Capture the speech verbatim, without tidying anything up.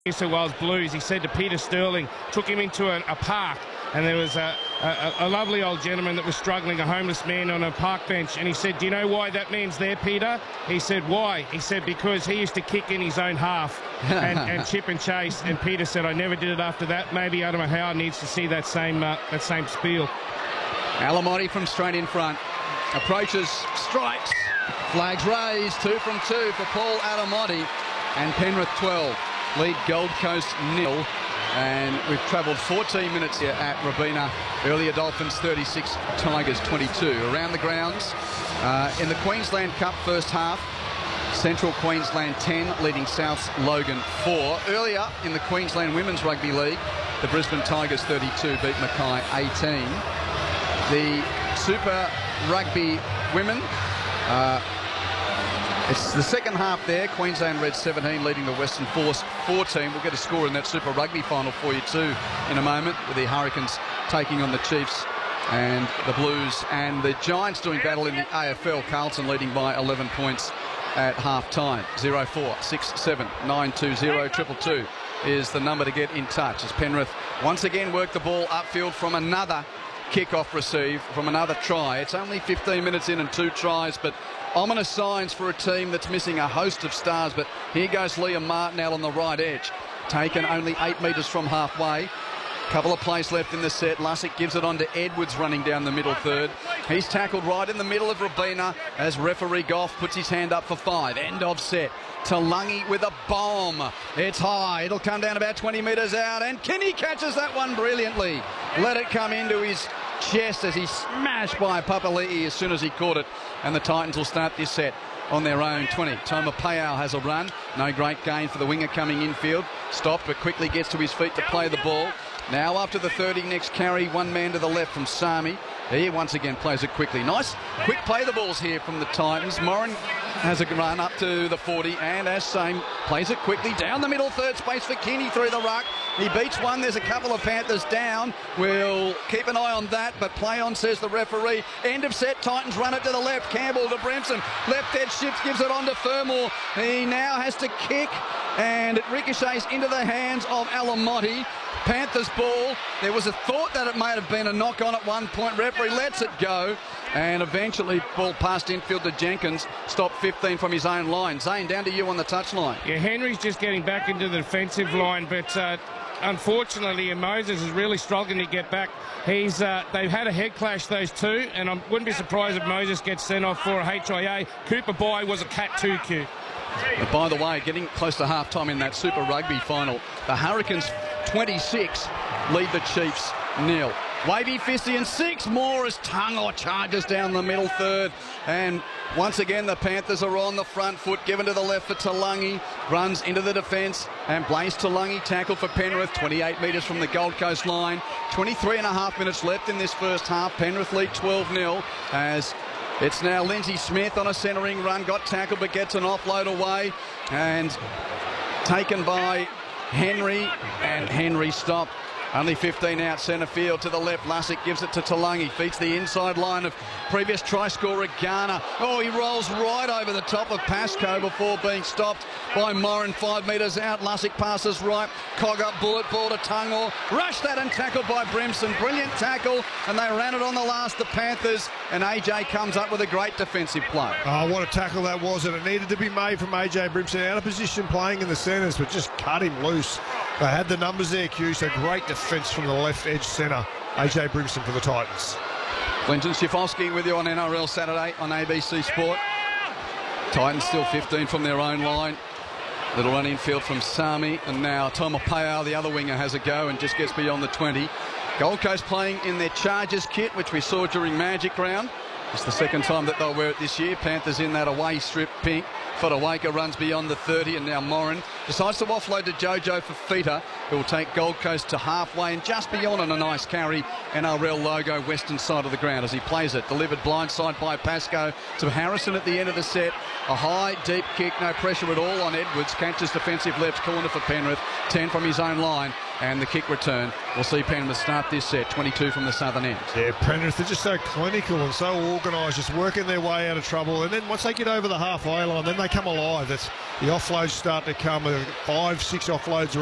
New South Wales Blues. He said to Peter Sterling, took him into a, a park, and there was a, a, a lovely old gentleman that was struggling, a homeless man on a park bench, and he said, do you know why that man's there, Peter? He said, why? He said, because he used to kick in his own half and, and chip and chase, and Peter said, I never did it after that. Maybe Adam Howe needs to see that same, uh, that same spiel. Alamotti from straight in front. Approaches, strikes, flags raised, two from two for Paul Alamotti, and Penrith twelve. Lead Gold Coast nil, and we've travelled fourteen minutes here at Robina. Earlier Dolphins thirty-six, Tigers twenty-two. Around the grounds, uh, in the Queensland Cup first half, Central Queensland ten, leading South's Logan four. Earlier in the Queensland Women's Rugby League, the Brisbane Tigers thirty-two beat Mackay eighteen. The Super Rugby Women, uh, it's the second half there. Queensland Red seventeen leading the Western Force fourteen. We'll get a score in that Super Rugby final for you too in a moment, with the Hurricanes taking on the Chiefs and the Blues, and the Giants doing battle in the A F L. Carlton leading by eleven points at half time. zero four six seven nine two zero two two two is the number to get in touch, as Penrith once again work the ball upfield from another kick-off receive, from another try. It's only fifteen minutes in and two tries, but ominous signs for a team that's missing a host of stars. But here goes Liam Martinell on the right edge, taken only eight metres from halfway. Couple of plays left in the set. Lussick gives it on to Edwards running down the middle third. He's tackled right in the middle of Robina as referee Goff puts his hand up for five. End of set. Taulagi with a bomb. It's high. It'll come down about twenty metres out, and Kinney catches that one brilliantly. Let it come into his chest as he's smashed by Papali'i as soon as he caught it, and the Titans will start this set on their own twenty. Toma Payau has a run. No great gain for the winger coming infield. Stopped, but quickly gets to his feet to play the ball. Now after the thirty, next carry, one man to the left from Sami. He once again plays it quickly. Nice quick play the balls here from the Titans. Morin has a run up to the forty, and as same plays it quickly down the middle third space for Kinney through the ruck. He beats one. There's a couple of Panthers down. We'll keep an eye on that, but play on, says the referee. End of set. Titans run it to the left. Campbell to Brimson. Left edge shifts, gives it on to Fermor. He now has to kick, and it ricochets into the hands of Alamotti. Panthers ball. There was a thought that it may have been a knock on at one point. Referee lets it go, and eventually ball passed infield to Jenkins. Stopped fifteen from his own line. Zane, down to you on the touchline. Yeah, Henry's just getting back into the defensive line, but uh, unfortunately Moses is really struggling to get back. He's uh, they've had a head clash, those two, and I wouldn't be surprised if Moses gets sent off for a H I A. Cooper Bye was a cat two Q. But by the way, getting close to half-time in that Super Rugby final, the Hurricanes twenty-six lead the Chiefs nil. Wavy Fisty and six more as Tungo charges down the middle third. And once again, the Panthers are on the front foot, given to the left for Taulagi. Runs into the defence, and Blaise Taulagi tackle for Penrith, twenty-eight metres from the Gold Coast line. twenty-three and a half minutes left in this first half. Penrith lead twelve nil as it's now Lindsay Smith on a centering run. Got tackled but gets an offload away, and taken by Henry, and Henry stopped. Only fifteen out centre field to the left. Lussick gives it to Taulagi. Feeds the inside line of previous try scorer Garner. Oh, he rolls right over the top of Pascoe before being stopped by Morin. Five metres out. Lussick passes right. Cog up, bullet ball to Tungo. Rushed that and tackled by Brimson. Brilliant tackle, and they ran it on the last, the Panthers. And A J comes up with a great defensive play. Oh, what a tackle that was, and it needed to be made from A J Brimson. Out of position playing in the centres, but just cut him loose. They had the numbers there, Q, so great defence from the left edge centre. A J Brimson for the Titans. Clinton Schifowski with you on N R L Saturday on A B C Sport. Titans still fifteen from their own line. Little run infield from Sami, and now Toma Payau, the other winger, has a go and just gets beyond the twenty. Gold Coast playing in their Chargers kit, which we saw during Magic Round. It's the second time that they'll wear it this year. Panthers in that away strip pink. Fotuaika runs beyond the thirty, and now Morin decides to offload to Jojo Fifita, who will take Gold Coast to halfway and just beyond on a nice carry. N R L logo, western side of the ground as he plays it. Delivered blindside by Pascoe to Harrison at the end of the set. A high, deep kick, no pressure at all on Edwards. Catches defensive left corner for Penrith. ten from his own line. And the kick return. We'll see Penrith start this set, twenty-two from the southern end. Yeah, Penrith, they're just so clinical and so organised, just working their way out of trouble. And then once they get over the halfway line, then they come alive. That's, the offloads start to come. Five, six offloads